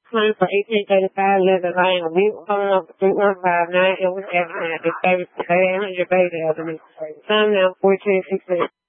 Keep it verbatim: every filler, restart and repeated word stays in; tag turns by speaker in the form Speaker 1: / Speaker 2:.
Speaker 1: Claim for eighteen thirty-five Leather Lane, a vehicle coming up three one five nine Elwood Avenue, the service today, and your baby avenue. Time now fourteen sixteen.